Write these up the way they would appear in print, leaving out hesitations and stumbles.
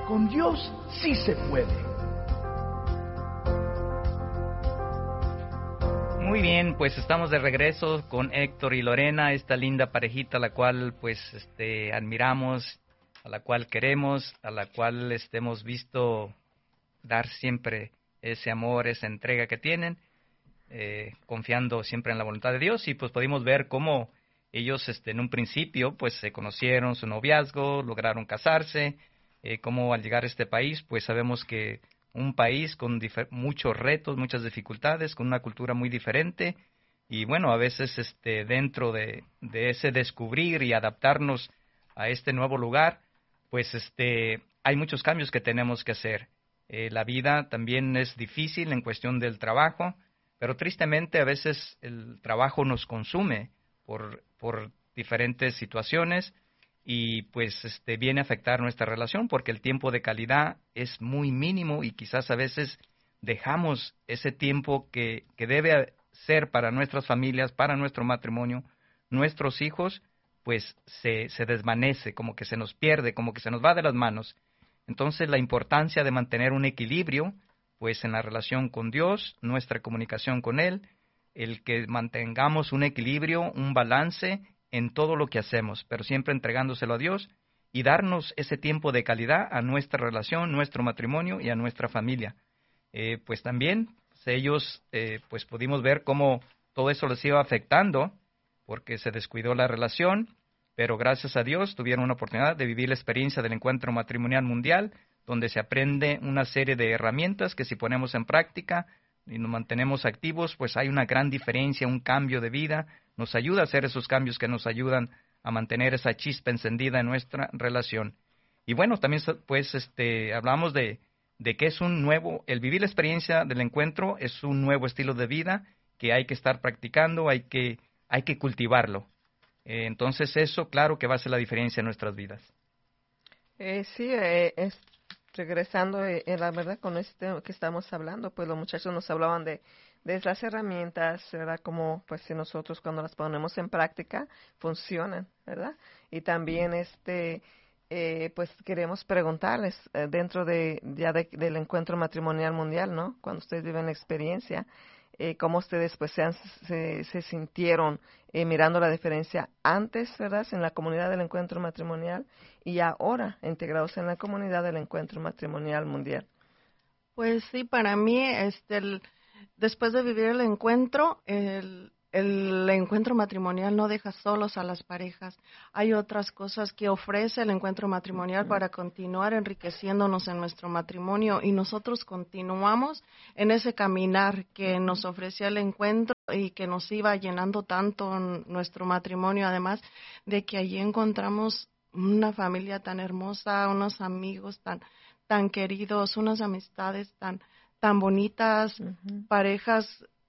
Con Dios sí se puede. Muy bien, pues estamos de regreso con Héctor y Lorena, esta linda parejita a la cual pues admiramos, a la cual queremos, a la cual hemos visto dar siempre ese amor, esa entrega que tienen, confiando siempre en la voluntad de Dios. Y pues pudimos ver cómo ellos en un principio pues se conocieron, su noviazgo, lograron casarse, cómo al llegar a este país pues sabemos que un país con muchos retos, muchas dificultades, con una cultura muy diferente, y bueno, a veces dentro de ese descubrir y adaptarnos a este nuevo lugar, pues hay muchos cambios que tenemos que hacer. La vida también es difícil en cuestión del trabajo, pero tristemente a veces el trabajo nos consume por diferentes situaciones, y pues viene a afectar nuestra relación porque el tiempo de calidad es muy mínimo, y quizás a veces dejamos ese tiempo que debe ser para nuestras familias, para nuestro matrimonio, nuestros hijos, pues se desvanece, como que se nos pierde, como que se nos va de las manos. Entonces la importancia de mantener un equilibrio pues en la relación con Dios, nuestra comunicación con Él, el que mantengamos un equilibrio, un balance en todo lo que hacemos, pero siempre entregándoselo a Dios, y darnos ese tiempo de calidad a nuestra relación, nuestro matrimonio y a nuestra familia. Pues también ellos pues pudimos ver cómo todo eso les iba afectando porque se descuidó la relación, pero gracias a Dios tuvieron una oportunidad de vivir la experiencia del encuentro matrimonial mundial, donde se aprende una serie de herramientas que si ponemos en práctica y nos mantenemos activos, pues hay una gran diferencia, un cambio de vida, nos ayuda a hacer esos cambios que nos ayudan a mantener esa chispa encendida en nuestra relación. Y bueno, también pues hablamos de que es el vivir la experiencia del encuentro es un nuevo estilo de vida que hay que estar practicando, hay que cultivarlo. Entonces eso, claro que va a hacer la diferencia en nuestras vidas. Sí, regresando, la verdad, con esto que estamos hablando, pues los muchachos nos hablaban de las herramientas, ¿verdad? Como, pues, si nosotros cuando las ponemos en práctica, funcionan, ¿verdad? Y también, pues, queremos preguntarles, dentro del encuentro matrimonial mundial, ¿no? Cuando ustedes viven la experiencia, cómo ustedes, pues, se sintieron mirando la diferencia antes, ¿verdad? En la comunidad del encuentro matrimonial, y ahora integrados en la comunidad del encuentro matrimonial mundial. Pues sí, para mí, después de vivir el encuentro matrimonial no deja solos a las parejas. Hay otras cosas que ofrece el encuentro matrimonial para continuar enriqueciéndonos en nuestro matrimonio, y nosotros continuamos en ese caminar que nos ofrecía el encuentro y que nos iba llenando tanto nuestro matrimonio, además de que allí encontramos una familia tan hermosa, unos amigos tan queridos, unas amistades tan bonitas, parejas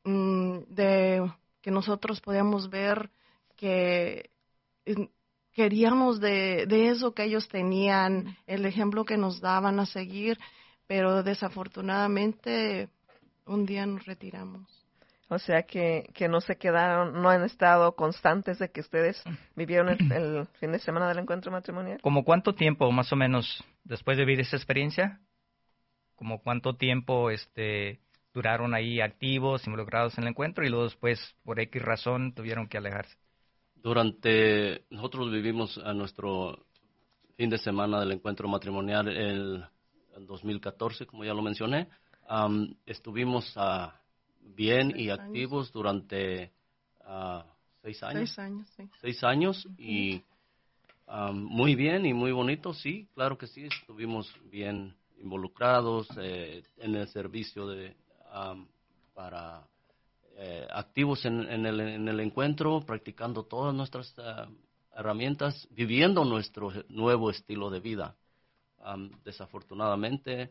que nosotros podíamos ver que queríamos de eso que ellos tenían, el ejemplo que nos daban a seguir, pero desafortunadamente un día nos retiramos. O sea que no se quedaron, no han estado constantes de que ustedes vivieron el fin de semana del encuentro matrimonial. ¿Cómo cuánto tiempo más o menos después de vivir esa experiencia? ¿Cómo cuánto tiempo duraron ahí activos, involucrados en el encuentro, y luego después por X razón tuvieron que alejarse? Nosotros vivimos a nuestro fin de semana del encuentro matrimonial el 2014, como ya lo mencioné. Estuvimos bien y activos durante 6 años. 6 años, sí. 6 años, y muy bien y muy bonito, sí, claro que sí, estuvimos bien involucrados en el servicio para activos en el encuentro, practicando todas nuestras herramientas, viviendo nuestro nuevo estilo de vida. Desafortunadamente,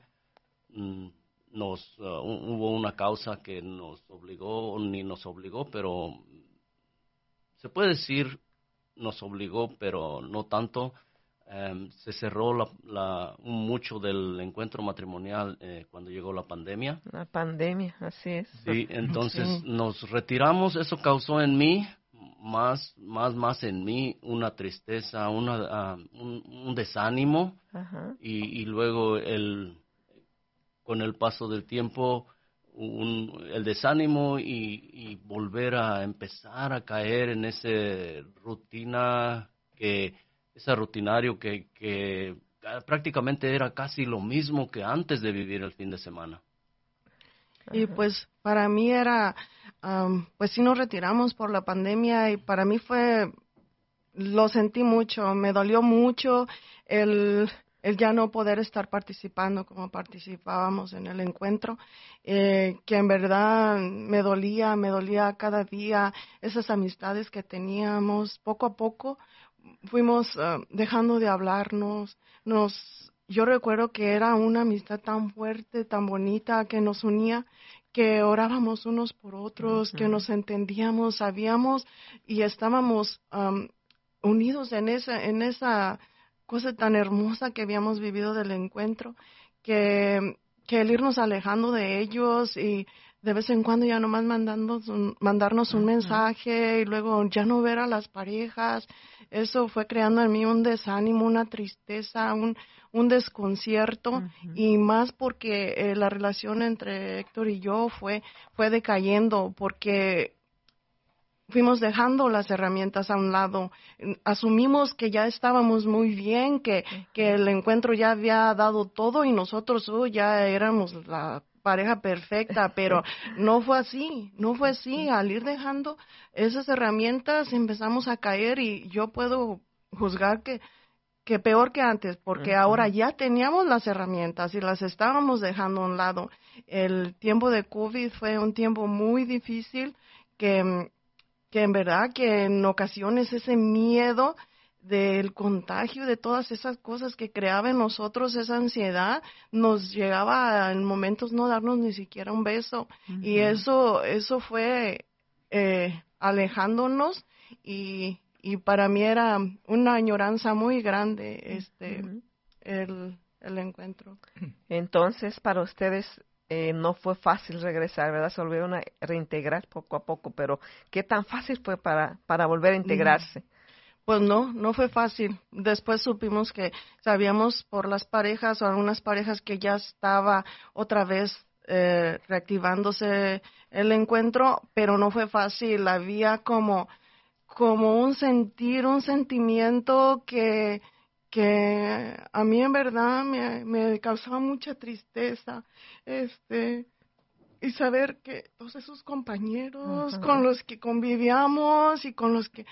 hubo una causa que nos obligó, pero se puede decir nos obligó, pero no tanto. Se cerró mucho del encuentro matrimonial cuando llegó la pandemia. La pandemia, así es. Sí, entonces Sí. nos retiramos. Eso causó en mí más en mí una tristeza, un desánimo, Ajá. y luego con el paso del tiempo el desánimo y volver a empezar a caer en ese rutinario que prácticamente era casi lo mismo que antes de vivir el fin de semana. Y pues para mí era, pues sí nos retiramos por la pandemia y para mí lo sentí mucho, me dolió mucho el ya no poder estar participando como participábamos en el encuentro, que en verdad me dolía cada día esas amistades que teníamos. Poco a poco fuimos dejando de hablarnos, yo recuerdo que era una amistad tan fuerte, tan bonita, que nos unía, que orábamos unos por otros, que nos entendíamos, sabíamos y estábamos unidos en esa cosa tan hermosa que habíamos vivido del encuentro, que el irnos alejando de ellos y de vez en cuando ya nomás mandarnos un mensaje y luego ya no ver a las parejas, eso fue creando en mí un desánimo, una tristeza, un desconcierto, y más porque la relación entre Héctor y yo fue decayendo, porque fuimos dejando las herramientas a un lado, asumimos que ya estábamos muy bien, que el encuentro ya había dado todo y nosotros ya éramos la pareja perfecta, pero no fue así, al ir dejando esas herramientas empezamos a caer y yo puedo juzgar que peor que antes, porque ahora ya teníamos las herramientas y las estábamos dejando a un lado. El tiempo de COVID fue un tiempo muy difícil que en verdad que en ocasiones ese miedo del contagio, de todas esas cosas que creaba en nosotros, esa ansiedad, nos llegaba en momentos no darnos ni siquiera un beso. Y eso fue alejándonos y para mí era una añoranza muy grande el encuentro. Entonces, para ustedes no fue fácil regresar, ¿verdad? Se volvieron a reintegrar poco a poco, pero ¿qué tan fácil fue para volver a integrarse? Pues no fue fácil. Después supimos sabíamos por las parejas o algunas parejas que ya estaba otra vez reactivándose el encuentro, pero no fue fácil. Había como un sentimiento que a mí en verdad me causaba mucha tristeza, y saber que todos esos compañeros con los que convivíamos y con los que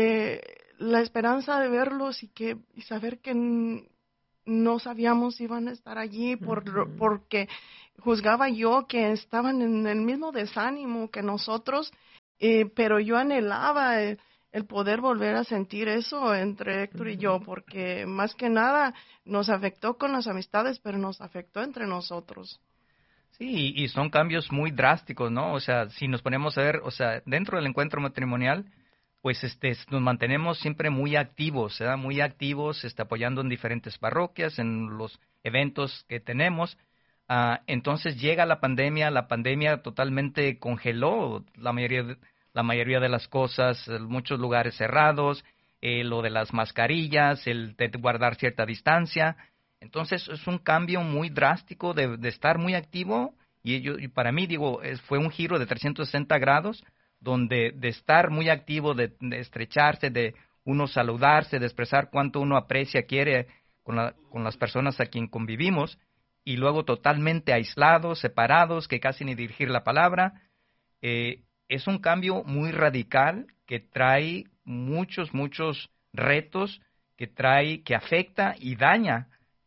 la esperanza de verlos y saber que no sabíamos si iban a estar allí porque juzgaba yo que estaban en el mismo desánimo que nosotros, pero yo anhelaba el poder volver a sentir eso entre Héctor y yo, porque más que nada nos afectó con las amistades, pero nos afectó entre nosotros. Sí, y son cambios muy drásticos, ¿no? O sea, si nos ponemos a ver, o sea, dentro del encuentro matrimonial, pues nos mantenemos siempre muy activos, ¿verdad? Muy activos, apoyando en diferentes parroquias, en los eventos que tenemos. Entonces llega la pandemia totalmente congeló la mayoría de las cosas, muchos lugares cerrados, lo de las mascarillas, el de guardar cierta distancia. Entonces es un cambio muy drástico de estar muy activo y para mí, fue un giro de 360 grados, donde de estar muy activo, de estrecharse, de uno saludarse, de expresar cuánto uno aprecia, quiere con las personas a quien convivimos, y luego totalmente aislados, separados, que casi ni dirigir la palabra. Es un cambio muy radical que trae muchos retos, que afecta y daña,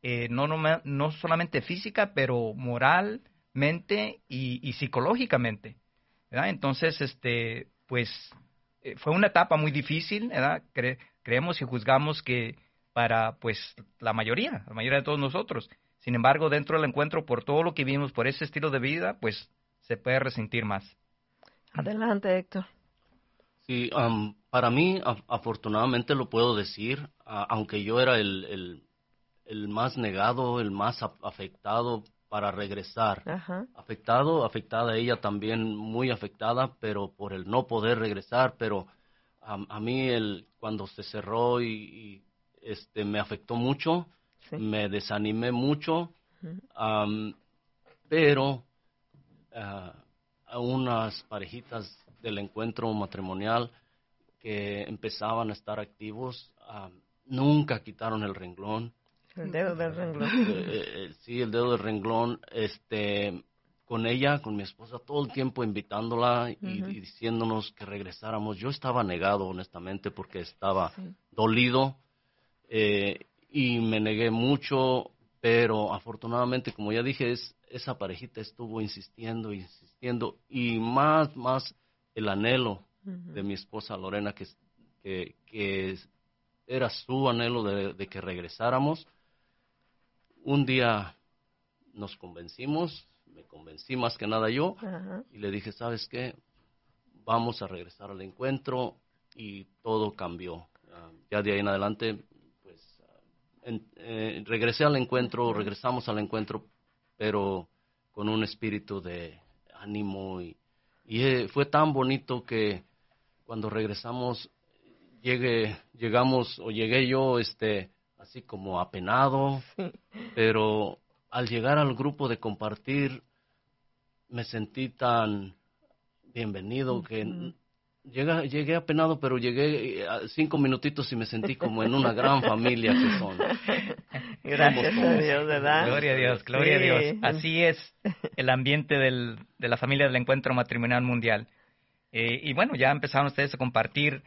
no solamente física, pero moralmente y psicológicamente, ¿verdad? Entonces, pues, fue una etapa muy difícil, ¿verdad? Creemos y juzgamos que para, pues, la mayoría de todos nosotros. Sin embargo, dentro del encuentro, por todo lo que vimos, por ese estilo de vida, pues, se puede resentir más. Adelante, Héctor. Sí, para mí, afortunadamente lo puedo decir, aunque yo era el más negado, el más afectado para regresar. Ajá. Afectada ella también, muy afectada, pero por el no poder regresar, pero A mí cuando se cerró me afectó mucho, Sí. me desanimé mucho, Ujú. pero a unas parejitas del encuentro matrimonial que empezaban a estar activos, nunca quitaron el renglón. El dedo del renglón. Sí, el dedo del renglón, con ella, con mi esposa, todo el tiempo invitándola y Ujú. diciéndonos que regresáramos. Yo estaba negado, honestamente, porque estaba Sí. dolido, y me negué mucho, pero afortunadamente, como ya dije, esa parejita estuvo insistiendo, insistiendo, y más el anhelo de Ujú. mi esposa Lorena, que era su anhelo de que regresáramos. Un día nos convencimos, me convencí más que nada yo, Ajá. y le dije, ¿sabes qué? Vamos a regresar al encuentro, y todo cambió. Ya de ahí en adelante, pues, regresé al encuentro, Ujú. regresamos al encuentro, pero con un espíritu de ánimo, y fue tan bonito que cuando regresamos, llegué yo, así como apenado, Sí. pero al llegar al grupo de compartir, me sentí tan bienvenido que Ujú. llegué apenado, pero llegué a 5 minutitos y me sentí como en una gran familia que somos Gracias a Dios, ¿verdad? Gloria a Dios, Sí. gloria a Dios. Así es el ambiente de la familia del Encuentro Matrimonial Mundial. Y bueno, ya empezaron ustedes a compartir,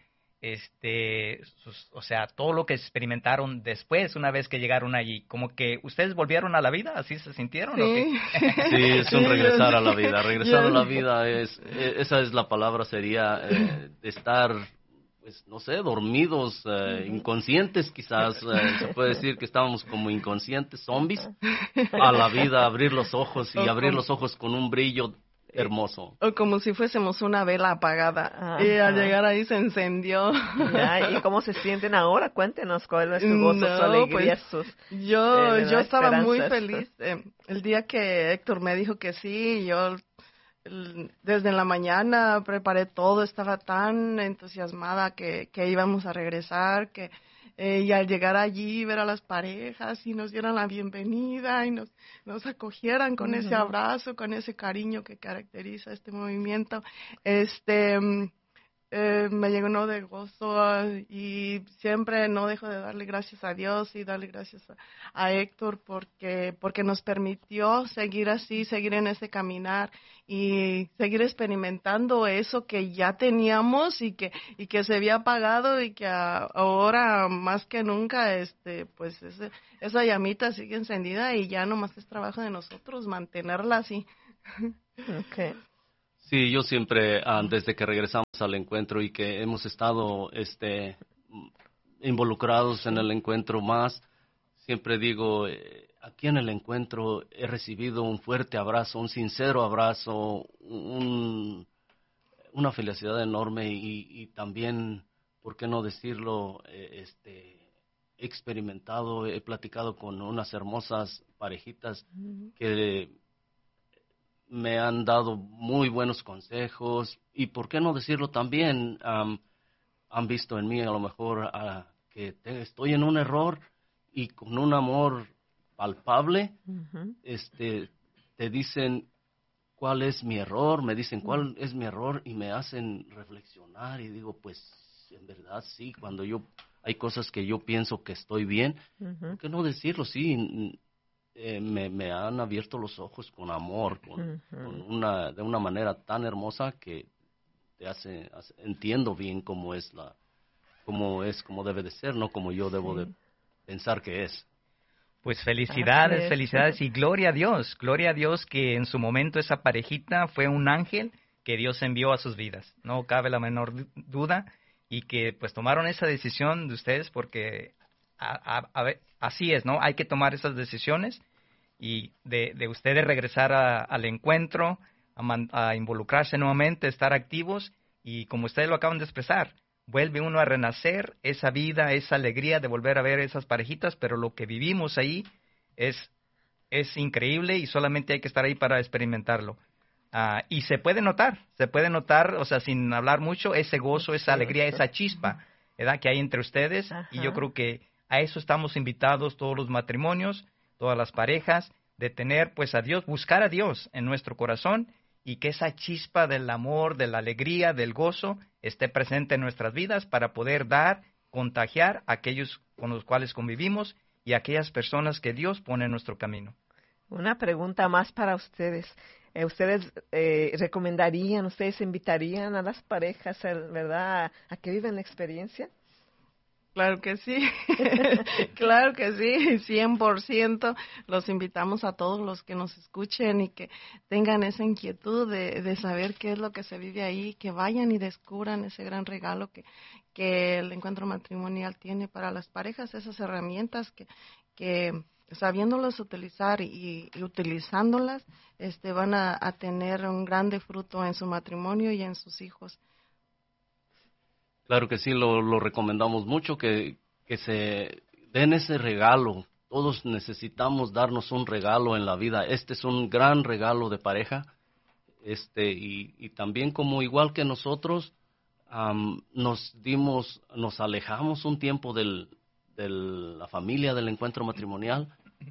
o sea, todo lo que experimentaron después, una vez que llegaron allí. Como que ustedes volvieron a la vida, ¿así se sintieron o qué? Sí. Sí, es Sí, un regresar a la vida. Regresar a la yo- vida esa es la palabra, sería de estar, pues, no sé, dormidos, Ujú. inconscientes quizás. Se puede decir que estábamos como inconscientes, zombies, Ajá. a la vida, abrir los ojos y o abrir como, los ojos con un brillo hermoso. o como si fuésemos una vela apagada. Y al Ajá. llegar ahí se encendió. Ya, ¿y cómo se sienten ahora? Cuéntenos cuál es su gozo, su No, pues alegría, sus yo ¿verdad? estaba muy Esperanzas. feliz. El día que Héctor me dijo que sí, yo desde la mañana preparé todo, estaba tan entusiasmada que íbamos a regresar, y al llegar allí, ver a las parejas y nos dieran la bienvenida y nos acogieran con ese Ujú. abrazo, con ese cariño que caracteriza este movimiento, este... mm, me llenó de gozo, y siempre no dejo de darle gracias a Dios y darle gracias a Héctor porque nos permitió seguir así, seguir en ese caminar y seguir experimentando eso que ya teníamos y que se había apagado y que ahora más que nunca pues esa llamita sigue encendida y ya nomás es trabajo de nosotros mantenerla así. Okay. Sí, yo siempre, desde que regresamos al encuentro y que hemos estado involucrados en Sí. el encuentro más, siempre digo, aquí en el encuentro he recibido un fuerte abrazo, un sincero abrazo, una felicidad enorme, y también, ¿por qué no decirlo? He experimentado, he platicado con unas hermosas parejitas Ujú. que me han dado muy buenos consejos, y por qué no decirlo también, han visto en mí a lo mejor que estoy en un error, y con un amor palpable, Ujú. te dicen cuál es mi error, me dicen cuál es mi error y me hacen reflexionar, y digo, pues en verdad sí, cuando hay cosas que yo pienso que estoy bien, ¿por Ujú. qué no decirlo? Sí, me han abierto los ojos con amor, Ujú. de una manera tan hermosa que entiendo bien cómo debe de ser, no como yo debo de Sí. pensar que es. Pues Así felicidades, es. felicidades y gloria a Dios que en su momento esa parejita fue un ángel que Dios envió a sus vidas, no cabe la menor duda, y que pues tomaron esa decisión de ustedes porque así es, ¿no? Hay que tomar esas decisiones y de ustedes regresar al encuentro, a involucrarse nuevamente, estar activos y como ustedes lo acaban de expresar, vuelve uno a renacer, esa vida, esa alegría de volver a ver esas parejitas, pero lo que vivimos ahí es, es increíble y solamente hay que estar ahí para experimentarlo. Y se puede notar, o sea, sin hablar mucho, ese gozo, esa alegría, esa chispa, ¿verdad?, que hay entre ustedes. Ajá. Y yo creo que a eso estamos invitados todos los matrimonios, todas las parejas, de tener pues a Dios, buscar a Dios en nuestro corazón, y que esa chispa del amor, de la alegría, del gozo esté presente en nuestras vidas para poder dar, contagiar a aquellos con los cuales convivimos y a aquellas personas que Dios pone en nuestro camino. Una pregunta más para ustedes. ¿Ustedes recomendarían, ustedes invitarían a las parejas, ¿verdad?, a que vivan la experiencia? Claro que sí, claro que sí, 100%. Los invitamos a todos los que nos escuchen y que tengan esa inquietud de saber qué es lo que se vive ahí, que vayan y descubran ese gran regalo que el encuentro matrimonial tiene para las parejas, esas herramientas que sabiéndolas utilizar y utilizándolas, van a tener un grande fruto en su matrimonio y en sus hijos. Claro que sí, lo recomendamos mucho, que se den ese regalo. Todos necesitamos darnos un regalo en la vida. Este es un gran regalo de pareja. Y también, como igual que nosotros, nos alejamos un tiempo de la familia, del encuentro matrimonial.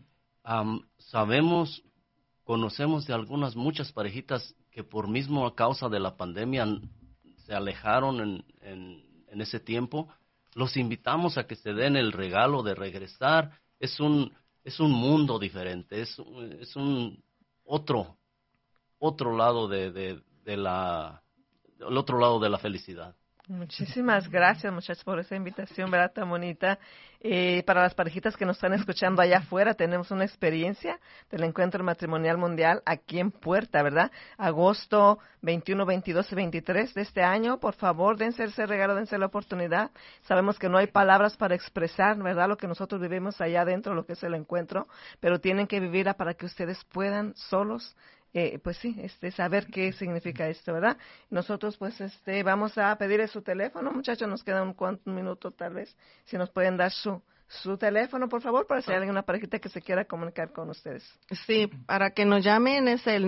Conocemos de muchas parejitas que por mismo a causa de la pandemia se alejaron en ese tiempo. Los invitamos a que se den el regalo de regresar. Es un mundo diferente, es un otro lado el otro lado de la felicidad. Muchísimas gracias, muchachos, por esa invitación, ¿verdad?, tan bonita. Para las parejitas que nos están escuchando allá afuera, tenemos una experiencia del Encuentro Matrimonial Mundial aquí en Puerta, ¿verdad? Agosto 21, 22 y 23 de este año. Por favor, dense ese regalo, dense la oportunidad. Sabemos que no hay palabras para expresar, ¿verdad?, lo que nosotros vivimos allá adentro, lo que es el encuentro, pero tienen que vivirla para que ustedes puedan solos pues sí, saber qué significa esto, ¿verdad? Nosotros, pues, vamos a pedirle su teléfono, muchachos, nos queda un minuto tal vez, si nos pueden dar su teléfono, por favor, para si hay alguna parejita que se quiera comunicar con ustedes. Sí, para que nos llamen es el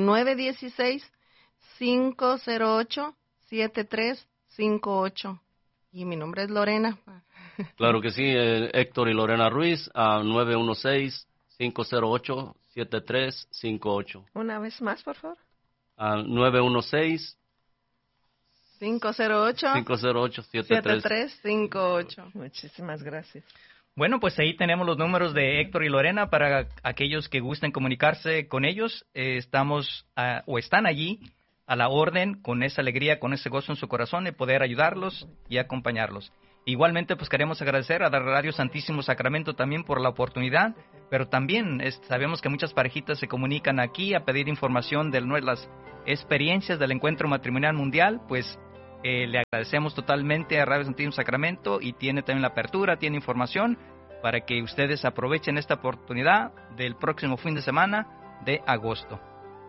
916-508-7358. Y mi nombre es Lorena. Claro que sí, Héctor y Lorena Ruiz, a 916-508-7358. Una vez más, por favor. 916-508-7358. Muchísimas gracias. Bueno, pues ahí tenemos los números de Héctor y Lorena para aquellos que gusten comunicarse con ellos. Estamos o están allí a la orden, con esa alegría, con ese gozo en su corazón de poder ayudarlos y acompañarlos. Igualmente, pues queremos agradecer a la Radio Santísimo Sacramento también por la oportunidad, pero también sabemos que muchas parejitas se comunican aquí a pedir información de las experiencias del Encuentro Matrimonial Mundial. Pues le agradecemos totalmente a Radio Santísimo Sacramento, y tiene también la apertura, tiene información para que ustedes aprovechen esta oportunidad del próximo fin de semana de agosto.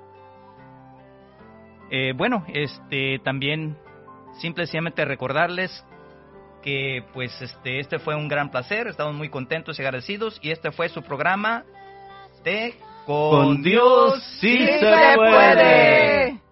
También simplemente recordarles que pues este fue un gran placer, estamos muy contentos y agradecidos, y este fue su programa de Con Dios sí se puede.